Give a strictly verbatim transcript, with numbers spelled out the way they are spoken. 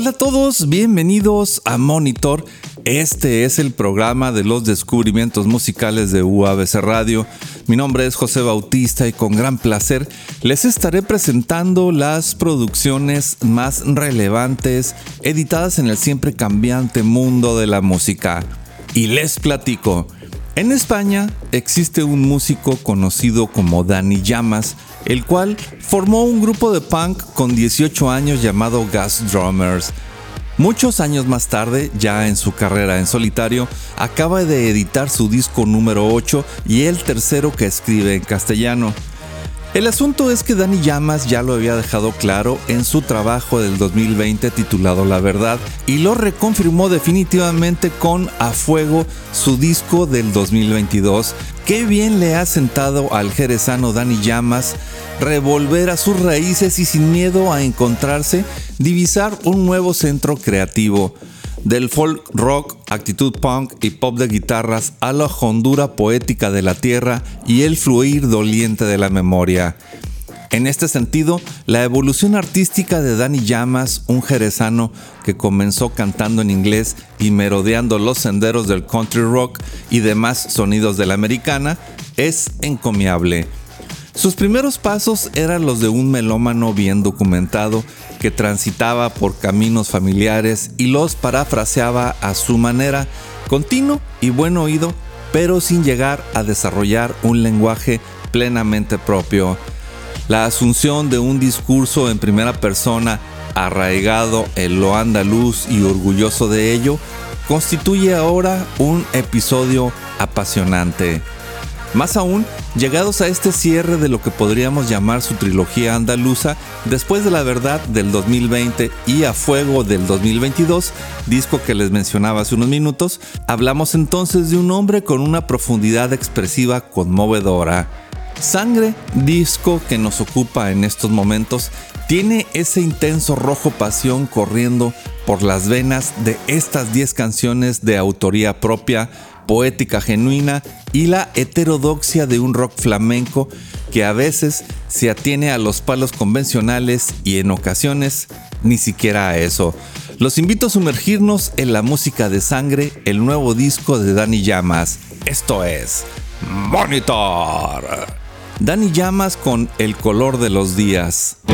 Hola a todos, bienvenidos a Monitor. Este es el programa de los descubrimientos musicales de U A B C Radio. Mi nombre es José Bautista y con gran placer les estaré presentando las producciones más relevantes editadas en el siempre cambiante mundo de la música. Y les platico. En España existe un músico conocido como Dani Llamas, el cual formó un grupo de punk con dieciocho años llamado Gas Drummers. Muchos años más tarde, ya en su carrera en solitario, acaba de editar su disco número ocho y el tercero que escribe en castellano. El asunto es que Dani Llamas ya lo había dejado claro en su trabajo del dos mil veinte titulado La Verdad y lo reconfirmó definitivamente con A Fuego, su disco del dos mil veintidós. Qué bien le ha sentado al jerezano Dani Llamas revolver a sus raíces y sin miedo a encontrarse, divisar un nuevo centro creativo. Del folk rock, actitud punk y pop de guitarras a la hondura poética de la tierra y el fluir doliente de la memoria. En este sentido, la evolución artística de Dani Llamas, un jerezano que comenzó cantando en inglés y merodeando los senderos del country rock y demás sonidos de la americana, es encomiable. Sus primeros pasos eran los de un melómano bien documentado que transitaba por caminos familiares y los parafraseaba a su manera, continuo y buen oído, pero sin llegar a desarrollar un lenguaje plenamente propio. La asunción de un discurso en primera persona, arraigado en lo andaluz y orgulloso de ello, constituye ahora un episodio apasionante. Más aún, llegados a este cierre de lo que podríamos llamar su trilogía andaluza, después de La Verdad del dos mil veinte y A Fuego del dos mil veintidós, disco que les mencionaba hace unos minutos, hablamos entonces de un hombre con una profundidad expresiva conmovedora. Sangre, disco que nos ocupa en estos momentos, tiene ese intenso rojo pasión corriendo por las venas de estas diez canciones de autoría propia, poética genuina y la heterodoxia de un rock flamenco que a veces se atiene a los palos convencionales y en ocasiones ni siquiera a eso. Los invito a sumergirnos en la música de Sangre, el nuevo disco de Dani Llamas. Esto es Monitor. Dani Llamas con El color de los días.